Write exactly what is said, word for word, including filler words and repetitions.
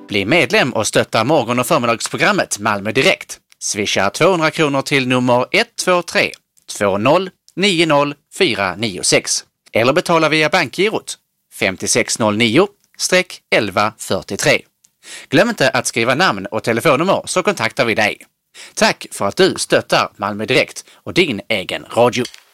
Bli medlem och stötta morgon- och förmiddagsprogrammet Malmö Direkt. Swisha tvåhundra kronor till nummer ett två tre två noll nio noll fyra nio sex eller betala via bankgirot fem sex noll nio elva fyrtiotre. Glöm inte att skriva namn och telefonnummer så kontaktar vi dig. Tack för att du stöttar Malmö Direkt och din egen radio.